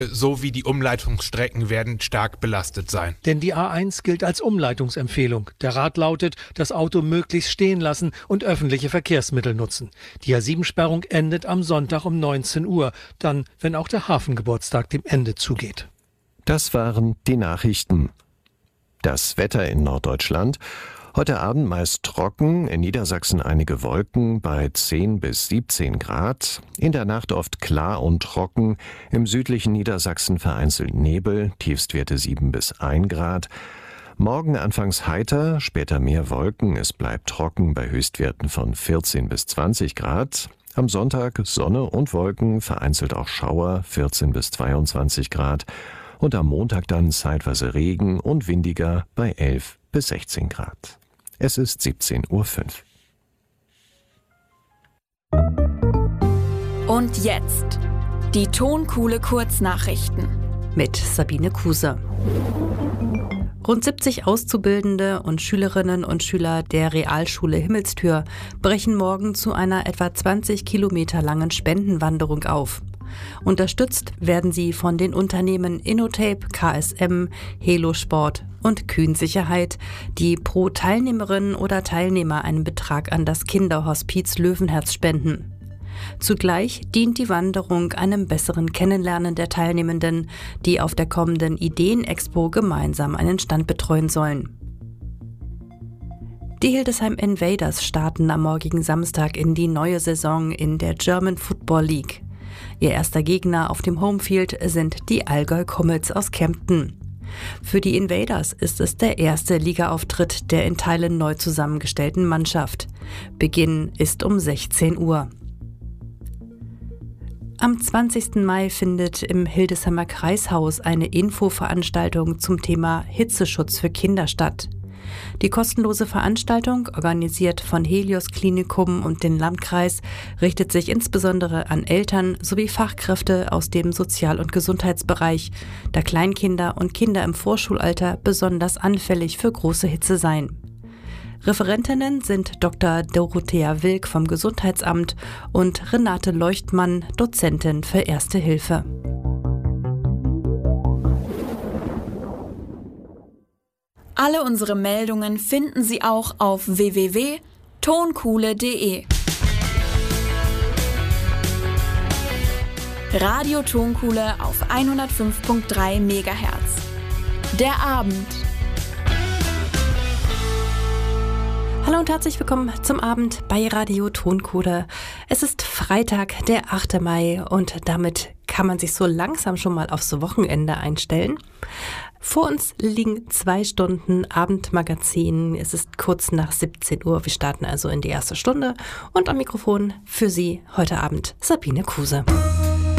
sowie die Umleitungsstrecken werden stark belastet sein. Denn die A1 gilt als Umleitungsempfehlung. Der Rat lautet, das Auto möglichst stehen lassen und öffentliche Verkehrsmittel nutzen. Die A7-Sperrung endet am Sonntag um 19 Uhr, dann, wenn auch der Hafengeburtstag dem Ende zugeht. Das waren die Nachrichten. Das Wetter in Norddeutschland. Heute Abend meist trocken, in Niedersachsen einige Wolken bei 10 bis 17 Grad. In der Nacht oft klar und trocken, im südlichen Niedersachsen vereinzelt Nebel, Tiefstwerte 7 bis 1 Grad. Morgen anfangs heiter, später mehr Wolken, es bleibt trocken bei Höchstwerten von 14 bis 20 Grad. Am Sonntag Sonne und Wolken, vereinzelt auch Schauer, 14 bis 22 Grad. Und am Montag dann zeitweise Regen und windiger bei 11 bis 16 Grad. Es ist 17:05 Uhr. Und jetzt die Tonkuhle Kurznachrichten mit Sabine Kuser. Rund 70 Auszubildende und Schülerinnen und Schüler der Realschule Himmelstür brechen morgen zu einer etwa 20 Kilometer langen Spendenwanderung auf. Unterstützt werden sie von den Unternehmen Innotape, KSM, Helo Sport und Kühn Sicherheit, die pro Teilnehmerin oder Teilnehmer einen Betrag an das Kinderhospiz Löwenherz spenden. Zugleich dient die Wanderung einem besseren Kennenlernen der Teilnehmenden, die auf der kommenden Ideenexpo gemeinsam einen Stand betreuen sollen. Die Hildesheim Invaders starten am morgigen Samstag in die neue Saison in der German Football League. Ihr erster Gegner auf dem Homefield sind die Allgäu Comets aus Kempten. Für die Invaders ist es der erste Ligaauftritt der in Teilen neu zusammengestellten Mannschaft. Beginn ist um 16 Uhr. Am 20. Mai findet im Hildesheimer Kreishaus eine Infoveranstaltung zum Thema Hitzeschutz für Kinder statt. Die kostenlose Veranstaltung, organisiert von Helios Klinikum und dem Landkreis, richtet sich insbesondere an Eltern sowie Fachkräfte aus dem Sozial- und Gesundheitsbereich, da Kleinkinder und Kinder im Vorschulalter besonders anfällig für große Hitze seien. Referentinnen sind Dr. Dorothea Wilk vom Gesundheitsamt und Renate Leuchtmann, Dozentin für Erste Hilfe. Alle unsere Meldungen finden Sie auch auf www.tonkuhle.de. Radio Tonkuhle auf 105.3 MHz. Der Abend. Hallo und herzlich willkommen zum Abend bei Radio Tonkuhle. Es ist Freitag, der 8. Mai und damit kann man sich so langsam schon mal aufs Wochenende einstellen. Vor uns liegen 2 Stunden Abendmagazin. Es ist kurz nach 17 Uhr. Wir starten also in die erste Stunde und am Mikrofon für Sie heute Abend Sabine Kuser.